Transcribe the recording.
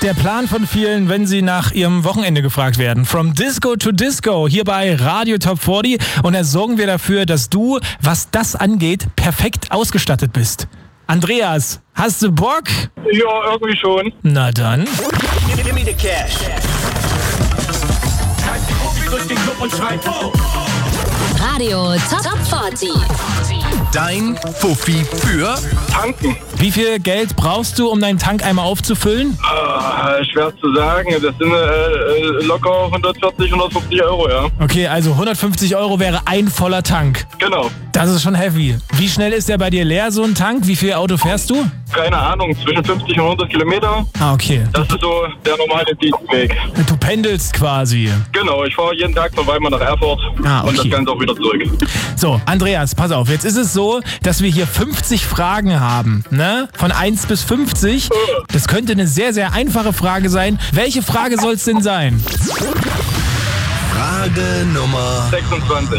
Der Plan von vielen, wenn sie nach ihrem Wochenende gefragt werden. From Disco to Disco, hier bei Radio Top 40. Und da sorgen wir dafür, dass du, was das angeht, perfekt ausgestattet bist. Andreas, hast du Bock? Ja, irgendwie schon. Na dann. Give me the cash. Radio Top 40. Dein Fuffi für Tanken. Wie viel Geld brauchst du, um deinen Tank einmal aufzufüllen? Schwer zu sagen. Das sind locker 140, 150 Euro, ja. Okay, also 150 Euro wäre ein voller Tank. Genau. Das ist schon heavy. Wie schnell ist der bei dir leer, so ein Tank? Wie viel Auto fährst du? Keine Ahnung, zwischen 50 und 100 Kilometer. Ah, okay. Das ist so der normale Dienstweg. Du pendelst quasi. Genau, ich fahre jeden Tag von Weimar nach Erfurt Ah, und das okay. Ganze auch wieder zurück. So, Andreas, pass auf. Jetzt ist es so, dass wir hier 50 Fragen haben, ne? Von 1 bis 50. Das könnte eine sehr, sehr einfache Frage sein. Welche Frage soll es denn sein? Frage Nummer 26.